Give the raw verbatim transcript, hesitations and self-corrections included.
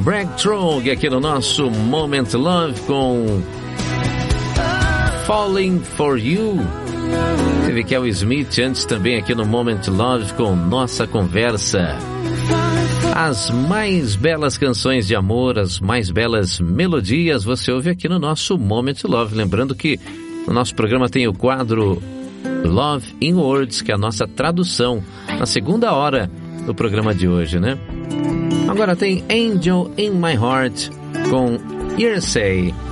Greg Trog aqui no nosso Moment Love com Falling For You. Teve Kel Smith antes também aqui no Moment Love com Nossa Conversa. As mais belas canções de amor, as mais belas melodias você ouve aqui no nosso Moment Love. Lembrando que no nosso programa tem o quadro Love in Words, que é a nossa tradução na segunda hora do programa de hoje, né? Agora tem Angel in My Heart com Hearsay.